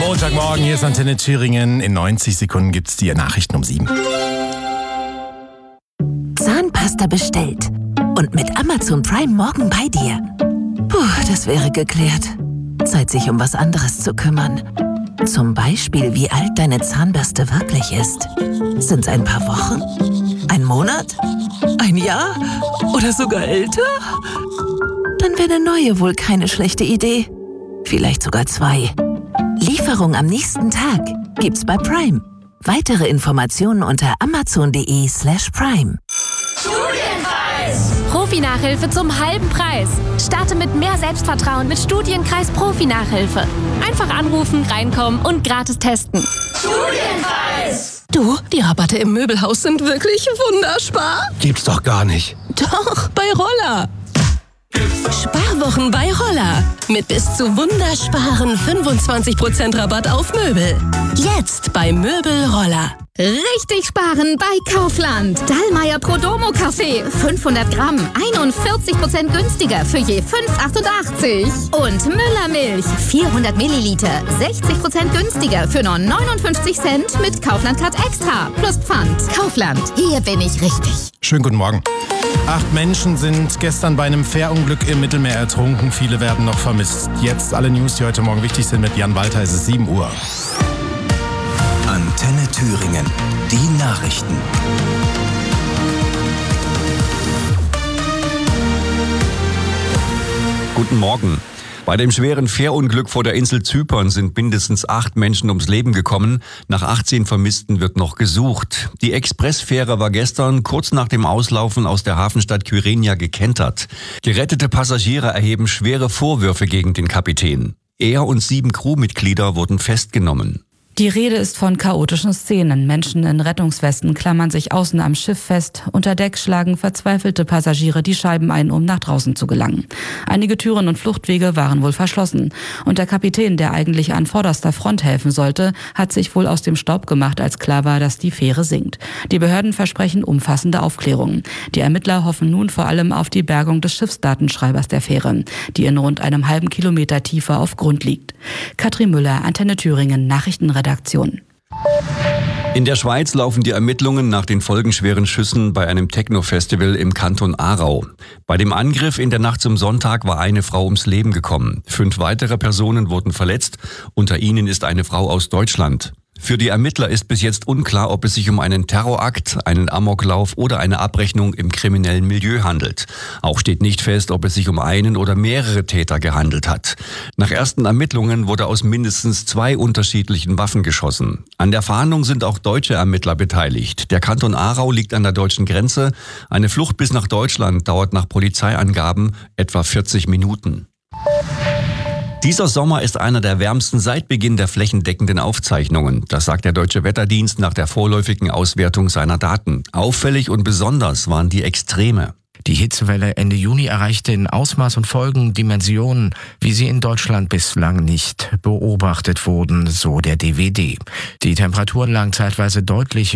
Montagmorgen, hier ist Antenne Thüringen. In 90 Sekunden gibt's die Nachrichten um 7. Zahnpasta bestellt. Und mit Amazon Prime morgen bei dir. Puh, das wäre geklärt. Zeit, sich um was anderes zu kümmern. Zum Beispiel, wie alt deine Zahnbürste wirklich ist. Sind's ein paar Wochen? Ein Monat? Ein Jahr? Oder sogar älter? Dann wäre eine neue wohl keine schlechte Idee. Vielleicht sogar 2. Lieferung am nächsten Tag gibt's bei Prime. Weitere Informationen unter amazon.de/prime. Studienkreis! Profi-Nachhilfe zum halben Preis. Starte mit mehr Selbstvertrauen mit Studienkreis Profi-Nachhilfe. Einfach anrufen, reinkommen und gratis testen. Studienkreis! Du, die Rabatte im Möbelhaus sind wirklich wunderspar. Gibt's doch gar nicht. Doch, bei Roller. Sparwochen bei Roller. Mit bis zu wundersparen 25% Rabatt auf Möbel. Jetzt bei Möbel Roller. Richtig sparen bei Kaufland. Dallmayr Prodomo Kaffee. 500 Gramm. 41% günstiger für je 5,88. Und Müller Milch. 400 Milliliter. 60% günstiger für nur 59 Cent mit Kaufland Card Extra. Plus Pfand. Kaufland. Hier bin ich richtig. Schönen guten Morgen. 8 Menschen sind gestern bei einem Fährunglück im Mittelmeer ertrunken. Viele werden noch vermisst. Jetzt alle News, die heute Morgen wichtig sind mit Jan Walter. Es ist 7 Uhr. Antenne Thüringen. Die Nachrichten. Guten Morgen. Bei dem schweren Fährunglück vor der Insel Zypern sind mindestens 8 Menschen ums Leben gekommen. Nach 18 Vermissten wird noch gesucht. Die Expressfähre war gestern kurz nach dem Auslaufen aus der Hafenstadt Kyrenia gekentert. Gerettete Passagiere erheben schwere Vorwürfe gegen den Kapitän. Er und 7 Crewmitglieder wurden festgenommen. Die Rede ist von chaotischen Szenen. Menschen in Rettungswesten klammern sich außen am Schiff fest. Unter Deck schlagen verzweifelte Passagiere die Scheiben ein, um nach draußen zu gelangen. Einige Türen und Fluchtwege waren wohl verschlossen. Und der Kapitän, der eigentlich an vorderster Front helfen sollte, hat sich wohl aus dem Staub gemacht, als klar war, dass die Fähre sinkt. Die Behörden versprechen umfassende Aufklärung. Die Ermittler hoffen nun vor allem auf die Bergung des Schiffsdatenschreibers der Fähre, die in rund einem halben Kilometer Tiefe auf Grund liegt. Katrin Müller, Antenne Thüringen, Nachrichtenredaktion. In der Schweiz laufen die Ermittlungen nach den folgenschweren Schüssen bei einem Techno-Festival im Kanton Aarau. Bei dem Angriff in der Nacht zum Sonntag war eine Frau ums Leben gekommen. 5 weitere Personen wurden verletzt. Unter ihnen ist eine Frau aus Deutschland. Für die Ermittler ist bis jetzt unklar, ob es sich um einen Terrorakt, einen Amoklauf oder eine Abrechnung im kriminellen Milieu handelt. Auch steht nicht fest, ob es sich um einen oder mehrere Täter gehandelt hat. Nach ersten Ermittlungen wurde aus mindestens 2 unterschiedlichen Waffen geschossen. An der Fahndung sind auch deutsche Ermittler beteiligt. Der Kanton Aarau liegt an der deutschen Grenze. Eine Flucht bis nach Deutschland dauert nach Polizeiangaben etwa 40 Minuten. Dieser Sommer ist einer der wärmsten seit Beginn der flächendeckenden Aufzeichnungen. Das sagt der Deutsche Wetterdienst nach der vorläufigen Auswertung seiner Daten. Auffällig und besonders waren die Extreme. Die Hitzewelle Ende Juni erreichte in Ausmaß und Folgen Dimensionen, wie sie in Deutschland bislang nicht beobachtet wurden, so der DWD. Die Temperaturen lagen zeitweise deutlich